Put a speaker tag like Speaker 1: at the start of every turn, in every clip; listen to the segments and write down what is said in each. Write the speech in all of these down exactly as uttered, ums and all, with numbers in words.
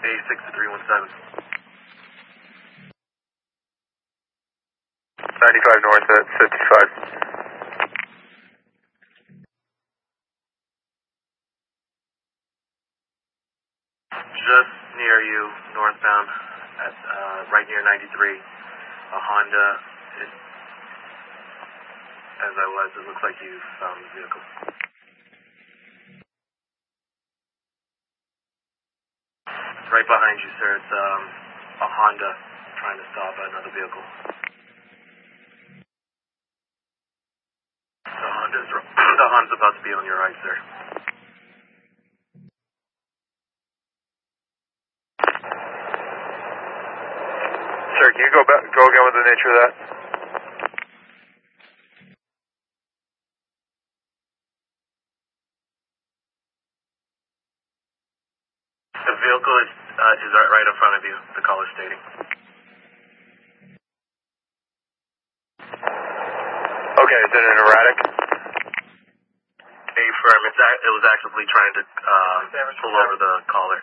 Speaker 1: A six three one seven.
Speaker 2: ninety-five north at fifty-five.
Speaker 1: Just near you, northbound, at uh, right near ninety-three. A Honda. It, as I was, it looks like you found the vehicle. Right behind you, sir. It's um, a Honda trying to stop another vehicle. The Honda's the Honda's about to be on your right, sir.
Speaker 2: Sir, can you go back, go again with the nature of that?
Speaker 1: The vehicle is uh, is right in front of you. The caller stating.
Speaker 2: Okay, is it an erratic?
Speaker 1: Affirm. It's a, it was actively trying to uh, pull over the caller.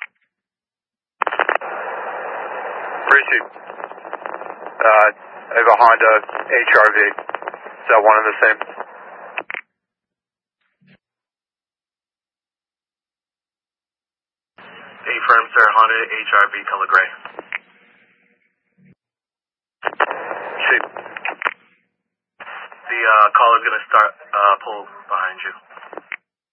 Speaker 2: Proceed. Uh, I have a Honda H R V. Is that one and the same?
Speaker 1: Affirm, sir. Honda H R V color gray.
Speaker 2: Proceed.
Speaker 1: The uh, caller's gonna start uh, pull behind you.